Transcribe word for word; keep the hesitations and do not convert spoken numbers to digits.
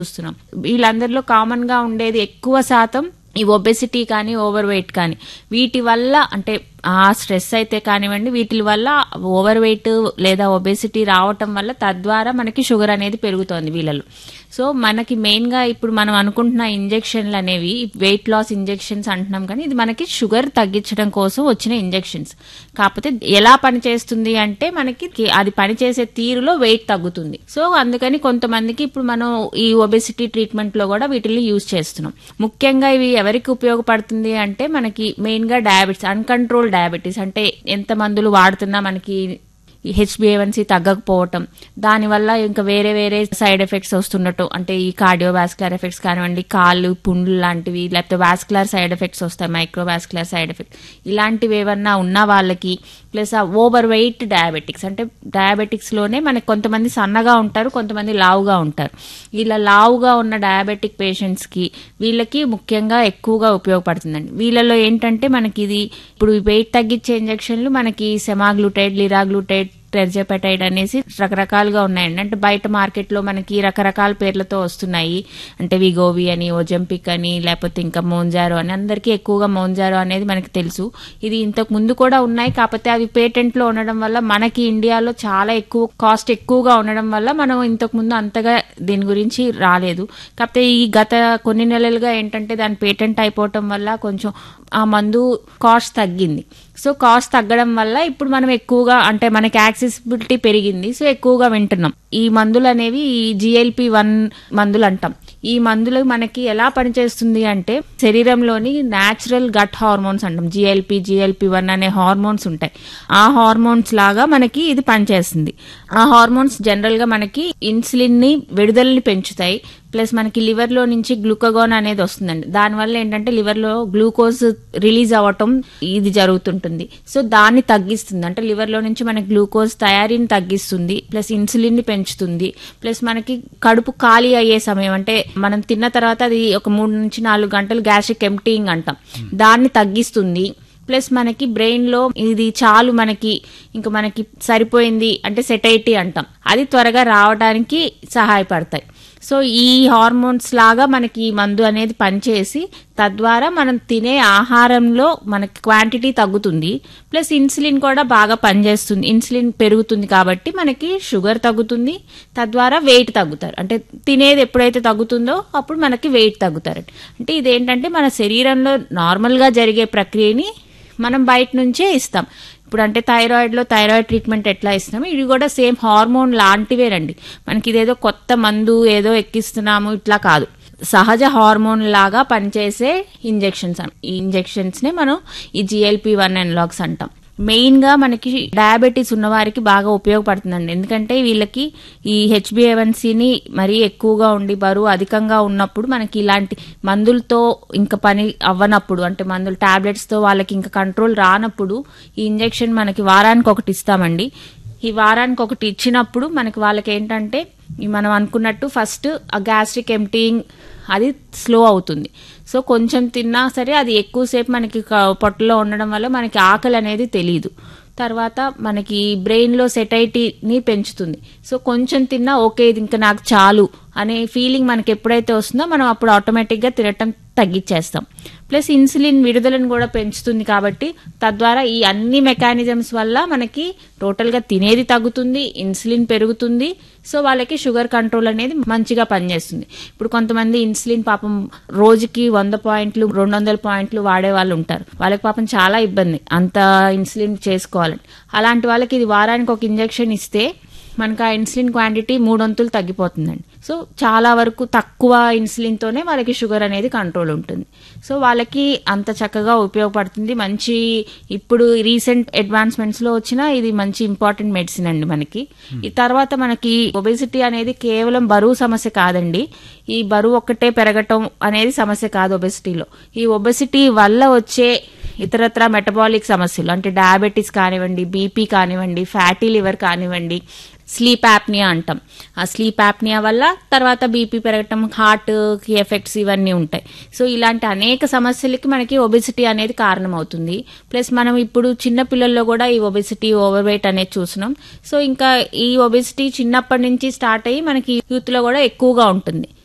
చూస్తున్నాం. వీళ్ళందరిలో కామన్ గా ఉండేది ఎక్కువ శాతం ఈ ఒబెసిటీ కానీ ఓవర్ వెయిట్ కానీ వీటి వల్ల అంటే ఆ స్ట్రెస్ అయితే కానివ్వండి వీటి వల్ల ఓవర్ వెయిట్ లేదా ఒబెసిటీ రావటం వల్ల తద్వారా మనకి షుగర్ అనేది పెరుగుతోంది వీళ్ళలో. సో మనకి మెయిన్ గా ఇప్పుడు మనం అనుకుంటున్న ఇంజెక్షన్లు అనేవి వెయిట్ లాస్ ఇంజెక్షన్స్ అంటున్నాం కానీ ఇది మనకి షుగర్ తగ్గించడం కోసం వచ్చిన ఇంజెక్షన్స్. కాకపోతే ఎలా పనిచేస్తుంది అంటే మనకి అది పనిచేసే తీరులో వెయిట్ తగ్గుతుంది. సో అందుకని కొంతమందికి ఇప్పుడు మనం ఈ ఒబెసిటీ ట్రీట్మెంట్ లో కూడా వీటిని యూజ్ చేస్తున్నాం. ముఖ్యంగా ఇవి ఎవరికి ఉపయోగపడుతుంది అంటే మనకి మెయిన్ గా డయాబెటీస్, అన్కంట్రోల్ డయాబెటీస్ అంటే ఎంత మందులు వాడుతున్నా మనకి హెచ్బిఏవన్సీ తగ్గకపోవటం, దానివల్ల ఇంకా వేరే వేరే సైడ్ ఎఫెక్ట్స్ వస్తున్నట్టు అంటే ఈ కార్డియోవాస్కులర్ ఎఫెక్ట్స్ కానివ్వండి, కాళ్ళు పుండ్లు లాంటివి, లేకపోతే వాస్కులర్ సైడ్ ఎఫెక్ట్స్ వస్తాయి, మైక్రోవాస్కులర్ సైడ్ ఎఫెక్ట్స్ ఇలాంటివి ఏమన్నా ఉన్న వాళ్ళకి, ప్లస్ ఆ ఓవర్ వెయిట్ డయాబెటిక్స్ అంటే డయాబెటిక్స్ లోనే మనకి కొంతమంది సన్నగా ఉంటారు, కొంతమంది లావుగా ఉంటారు. ఇలా లావుగా ఉన్న డయాబెటిక్ పేషెంట్స్ కి వీళ్ళకి ముఖ్యంగా ఎక్కువగా ఉపయోగపడుతుందండి. వీళ్ళలో ఏంటంటే మనకి ఇది ఇప్పుడు వెయిట్ తగ్గించే ఇంజెక్షన్లు మనకి సెమాగ్లూటైడ్, లిరాగ్లూటైడ్, టెర్జపెటైడ్ అనేసి రకరకాలుగా ఉన్నాయండి. అంటే బయట మార్కెట్ లో మనకి రకరకాల పేర్లతో వస్తున్నాయి. అంటే విగోవి అని, ఓజంపిక్ అని, లేకపోతే ఇంకా మోంజారో అని. అందరికీ ఎక్కువగా మోంజారో అనేది మనకి తెలుసు. ఇది ఇంతకు ముందు కూడా ఉన్నాయి, కాకపోతే అవి పేటెంట్ లో ఉండడం వల్ల మనకి ఇండియాలో చాలా ఎక్కువ కాస్ట్ ఎక్కువగా ఉండడం వల్ల మనం ఇంతకు ముందు అంతగా దీని గురించి రాలేదు. కాకపోతే ఈ గత కొన్ని నెలలుగా ఏంటంటే దాని పేటెంట్ అయిపోవటం వల్ల కొంచెం ఆ మందు కాస్ట్ తగ్గింది. సో కాస్ట్ తగ్గడం వల్ల ఇప్పుడు మనం ఎక్కువగా అంటే మనకి యాక్సెసిబిలిటీ పెరిగింది. సో ఎక్కువగా వింటున్నాం. ఈ మందులు అనేవి ఈ జిఎల్పి వన్ మందులు అంటాం. ఈ మందులు మనకి ఎలా పనిచేస్తుంది అంటే శరీరంలోని న్యాచురల్ గట్ హార్మోన్స్ అంటాం. జిఎల్పి జిఎల్పి వన్ అనే హార్మోన్స్ ఉంటాయి. ఆ హార్మోన్స్ లాగా మనకి ఇది పనిచేస్తుంది. ఆ హార్మోన్స్ జనరల్ గా మనకి ఇన్సులిన్ ని విడుదలని పెంచుతాయి. ప్లస్ మనకి లివర్ లో నుంచి గ్లూకగోన్ అనేది వస్తుందండి. దానివల్ల ఏంటంటే లివర్ లో గ్లూకోజ్ రిలీజ్ అవ్వటం ఇది జరుగుతుంటుంది. సో దాన్ని తగ్గిస్తుంది. అంటే లివర్ లో నుంచి మనకి గ్లూకోజ్ తయారీని తగ్గిస్తుంది, ప్లస్ ఇన్సులిన్ ని పెంచుతుంది. ప్లస్ మనకి కడుపు ఖాళీ అయ్యే సమయం అంటే మనం తిన్న తర్వాత అది ఒక మూడు నుంచి నాలుగు గంటలు గ్యాస్ట్రిక్ ఎంప్టీయింగ్ అంటాం, దాన్ని తగ్గిస్తుంది. ప్లస్ మనకి బ్రెయిన్ లో ఇది చాలు మనకి ఇంకా మనకి సరిపోయింది అంటే సెటైటీ అంటాం, అది త్వరగా రావడానికి సహాయపడతాయి. సో ఈ హార్మోన్స్ లాగా మనకి ఈ మందు అనేది పనిచేసి తద్వారా మనం తినే ఆహారంలో మనకి క్వాంటిటీ తగ్గుతుంది. ప్లస్ ఇన్సులిన్ కూడా బాగా పనిచేస్తుంది. ఇన్సులిన్ పెరుగుతుంది కాబట్టి మనకి షుగర్ తగ్గుతుంది, తద్వారా వెయిట్ తగ్గుతారు. అంటే తినేది ఎప్పుడైతే తగ్గుతుందో అప్పుడు మనకి వెయిట్ తగ్గుతారు. అంటే ఇదేంటంటే మన శరీరంలో నార్మల్ గా జరిగే ప్రక్రియని మనం బయట నుంచే ఇస్తాం. ఇప్పుడు అంటే థైరాయిడ్ లో థైరాయిడ్ ట్రీట్మెంట్ ఎట్లా ఇస్తున్నాము, ఇది కూడా సేమ్ హార్మోన్ లాంటివేనండి. మనకి ఇదేదో కొత్త మందు ఏదో ఎక్కిస్తున్నాము ఇట్లా కాదు, సహజ హార్మోన్ లాగా పనిచేసే ఇంజెక్షన్స్. ఈ ఇంజెక్షన్స్ నే మనం ఈ జిఎల్పి వన్ ఎనలాగ్స్ అంటాం. మెయిన్ గా మనకి డయాబెటీస్ ఉన్న వారికి బాగా ఉపయోగపడుతుందండి. ఎందుకంటే వీళ్ళకి ఈ హెచ్బిఏవన్సీని మరీ ఎక్కువగా ఉండి బరువు అధికంగా ఉన్నప్పుడు మనకి ఇలాంటి మందులతో ఇంకా పని అవ్వనప్పుడు అంటే మందులు టాబ్లెట్స్ తో వాళ్ళకి ఇంకా కంట్రోల్ రానప్పుడు ఈ ఇంజెక్షన్ మనకి వారానికి ఒకటి ఇస్తామండి. ఈ వారానికి ఒకటి ఇచ్చినప్పుడు మనకి వాళ్ళకి ఏంటంటే మనం అనుకున్నట్టు ఫస్ట్ ఆ గ్యాస్ట్రిక్ ఎంప్టీయింగ్ అది స్లో అవుతుంది. సో కొంచెం తిన్నా సరే అది ఎక్కువసేపు మనకి పొట్టలో ఉండడం వల్ల మనకి ఆకలి అనేది తెలియదు. తర్వాత మనకి బ్రెయిన్ లో సెటైటీని పెంచుతుంది. సో కొంచెం తిన్నా ఓకే ఇది ఇంకా నాకు చాలు అనే ఫీలింగ్ మనకి ఎప్పుడైతే వస్తుందో మనం అప్పుడు ఆటోమేటిక్ గా తినటం తగ్గించేస్తాం. ప్లస్ ఇన్సులిన్ విడుదలను కూడా పెంచుతుంది కాబట్టి తద్వారా ఈ అన్ని మెకానిజమ్స్ వల్ల మనకి టోటల్ గా తినేది తగ్గుతుంది, ఇన్సులిన్ పెరుగుతుంది. సో వాళ్ళకి షుగర్ కంట్రోల్ అనేది మంచిగా పనిచేస్తుంది. ఇప్పుడు కొంతమంది ఇన్సులిన్ పాపం రోజుకి వంద పాయింట్లు రెండు వందల పాయింట్లు వాడే వాళ్ళు ఉంటారు. వాళ్ళకి పాపం చాలా ఇబ్బంది అంత ఇన్సులిన్ చేసుకోవాలని. అలాంటి వాళ్ళకి ఇది వారానికి ఒక ఇంజెక్షన్ ఇస్తే మనకు ఆ ఇన్సులిన్ క్వాంటిటీ మూడొంతులు తగ్గిపోతుందండి. సో చాలా వరకు తక్కువ ఇన్సులిన్ తోనే వాళ్ళకి షుగర్ అనేది కంట్రోల్ ఉంటుంది. సో వాళ్ళకి అంత చక్కగా ఉపయోగపడుతుంది. మంచి ఇప్పుడు రీసెంట్ అడ్వాన్స్మెంట్స్ లో వచ్చిన ఇది మంచి ఇంపార్టెంట్ మెడిసిన్ అండి మనకి. ఈ తర్వాత మనకి ఒబెసిటీ అనేది కేవలం బరువు సమస్య కాదండి. ఈ బరువు ఒక్కటే పెరగటం అనేది సమస్య కాదు ఒబెసిటీలో. ఈ ఒబెసిటీ వల్ల వచ్చే ఇతరత్ర మెటబాలిక్ సమస్యలు అంటే డయాబెటీస్ కానివ్వండి, బీపీ కానివ్వండి, ఫ్యాటీ లివర్ కానివ్వండి, స్లీప్ యాప్నియా అంటాం. ఆ స్లీప్ యాప్నియా వల్ల తర్వాత బీపీ పెరగటం, హార్ట్ కి ఎఫెక్ట్స్ ఇవన్నీ ఉంటాయి. సో ఇలాంటి అనేక సమస్యలకి మనకి ఒబెసిటీ అనేది కారణం అవుతుంది. ప్లస్ మనం ఇప్పుడు చిన్న పిల్లల్లో కూడా ఈ ఒబెసిటీ ఓవర్ వెయిట్ అనేది చూస్తున్నాం. సో ఇంకా ఈ ఒబెసిటీ చిన్నప్పటి నుంచి స్టార్ట్ అయ్యి మనకి యూత్ లో కూడా ఎక్కువగా ఉంటుంది.